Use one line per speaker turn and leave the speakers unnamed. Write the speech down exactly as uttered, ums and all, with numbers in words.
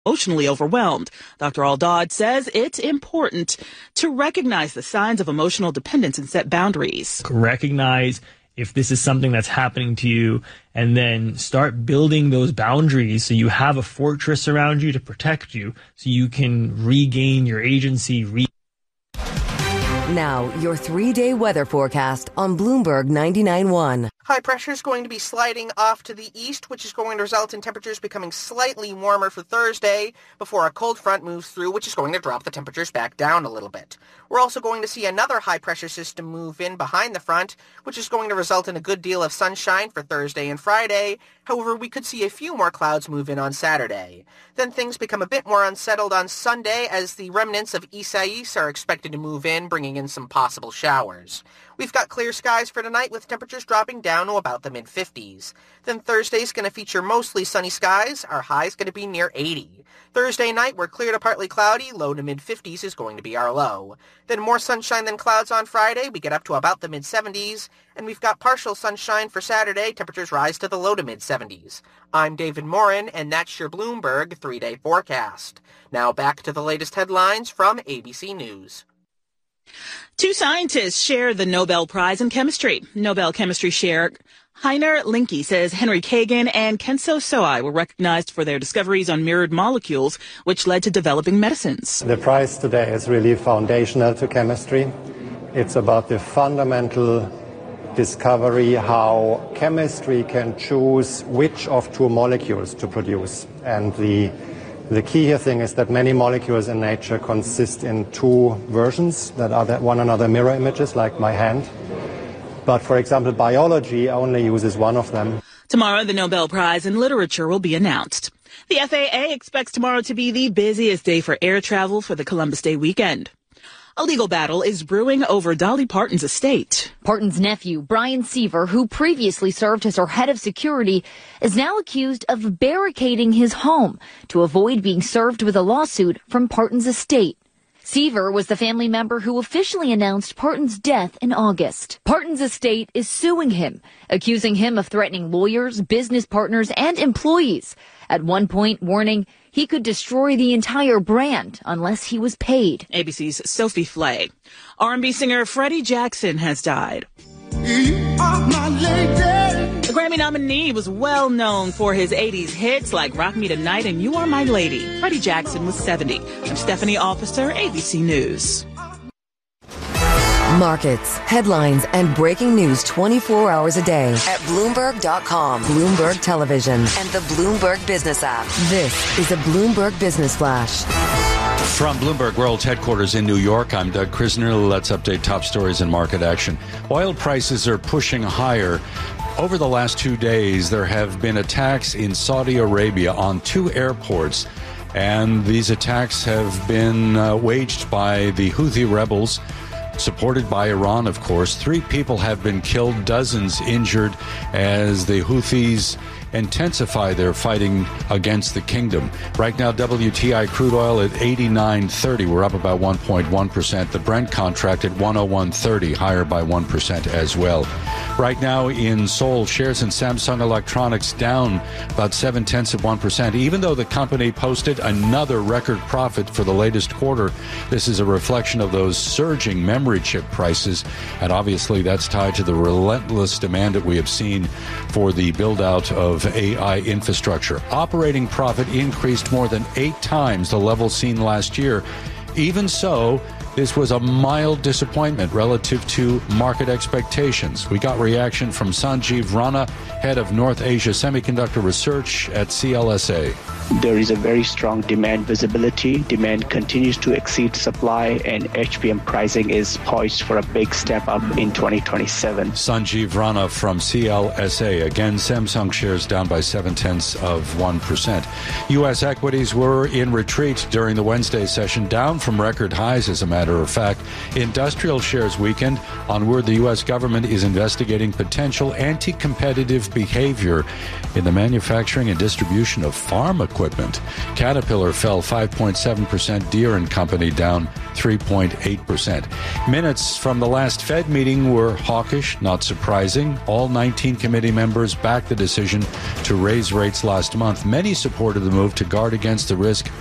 emotionally overwhelmed. Doctor Aldad says it's important to recognize the signs of emotional dependence and set boundaries.
Recognize if this is something that's happening to you, and then start building those boundaries so you have a fortress around you to protect you, so you can regain your agency. Re-
Now, your three-day weather forecast on Bloomberg ninety-nine point one.
High pressure is going to be sliding off to the east, which is going to result in temperatures becoming slightly warmer for Thursday before a cold front moves through, which is going to drop the temperatures back down a little bit. We're also going to see another high pressure system move in behind the front, which is going to result in a good deal of sunshine for Thursday and Friday. However, we could see a few more clouds move in on Saturday. Then things become a bit more unsettled on Sunday as the remnants of Isaias are expected to move in, bringing in some possible showers. We've got clear skies for tonight with temperatures dropping down to about the mid fifties. Then Thursday's going to feature mostly sunny skies. Our high's going to be near eighty. Thursday night, we're clear to partly cloudy. Low to mid fifties is going to be our low. Then more sunshine than clouds on Friday. We get up to about the mid seventies. And we've got partial sunshine for Saturday. Temperatures rise to the low to mid seventies. I'm David Morin, and that's your Bloomberg three-day forecast. Now back to the latest headlines from A B C News.
Two scientists share the Nobel Prize in Chemistry. Nobel Chemistry chair Heiner Linke says Henry Kagan and Kenzo Soi were recognized for their discoveries on mirrored molecules, which led to developing medicines.
The prize today is really foundational to chemistry. It's about the fundamental discovery how chemistry can choose which of two molecules to produce. And the The key here thing is that many molecules in nature consist in two versions that are one another mirror images, like my hand. But, for example, biology only uses one of them.
Tomorrow, the Nobel Prize in Literature will be announced. The F A A expects tomorrow to be the busiest day for air travel for the Columbus Day weekend. A legal battle is brewing over Dolly Parton's estate.
Parton's nephew, Brian Seaver, who previously served as her head of security, is now accused of barricading his home to avoid being served with a lawsuit from Parton's estate. Seaver was the family member who officially announced Parton's death in August. Parton's estate is suing him, accusing him of threatening lawyers, business partners, and employees. At one point, warning he could destroy the entire brand unless he was paid.
A B C's Sophie Flay. R and B singer Freddie Jackson has died. You are my lady. The Grammy nominee was well known for his eighties hits like Rock Me Tonight and You Are My Lady. Freddie Jackson was seventy. I'm Stephanie Officer, A B C News.
Markets, headlines, and breaking news twenty-four hours a day at Bloomberg dot com, Bloomberg Television, and the Bloomberg Business app. This is a Bloomberg Business Flash.
From Bloomberg World's headquarters in New York, I'm Doug Krisner. Let's update top stories and market action. Oil prices are pushing higher. Over the last two days, there have been attacks in Saudi Arabia on two airports. And these attacks have been uh, waged by the Houthi rebels, supported by Iran, of course. Three people have been killed, dozens injured as the Houthis intensify their fighting against the kingdom. Right now, W T I crude oil at eighty-nine thirty. We're up about one point one percent. The Brent contract at one oh one thirty, higher by one percent as well. Right now in Seoul, shares in Samsung Electronics down about seven tenths of one percent. Even though the company posted another record profit for the latest quarter, this is a reflection of those surging memory chip prices. And obviously that's tied to the relentless demand that we have seen for the build out of A I infrastructure. Operating profit increased more than eight times the level seen last year. Even so, this was a mild disappointment relative to market expectations. We got reaction from Sanjeev Rana, head of North Asia Semiconductor Research at C L S A.
There is a very strong demand visibility. Demand continues to exceed supply, and H B M pricing is poised for a big step up in twenty twenty-seven.
Sanjeev Rana from C L S A. Again, Samsung shares down by seven tenths of one percent. U S equities were in retreat during the Wednesday session, down from record highs, as a matter of fact. Industrial shares weakened on word the U S government is investigating potential anti-competitive behavior in the manufacturing and distribution of farm equipment. equipment. Caterpillar fell five point seven percent, Deere and Company down three point eight percent. Minutes from the last Fed meeting were hawkish, not surprising. All nineteen committee members backed the decision to raise rates last month. Many supported the move to guard against the risk